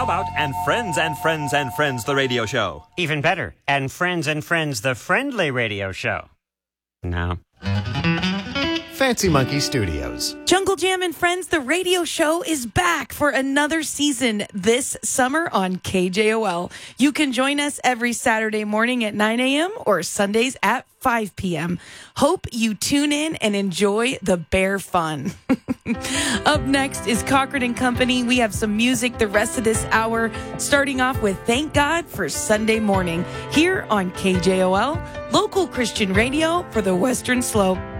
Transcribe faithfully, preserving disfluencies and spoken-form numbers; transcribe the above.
about And Friends and Friends and Friends, the radio show? Even better, And Friends and Friends, the friendly radio show. No. Fancy Monkey Studios. Jungle Jam and Friends, the radio show, is back for another season this summer on K J O L. You can join us every Saturday morning at nine a.m. or Sundays at five p.m. Hope you tune in and enjoy the bear fun. Up next is Cochran and Company. We have some music the rest of this hour, starting off with Thank God for Sunday Morning here on K J O L, local Christian radio for the Western Slope.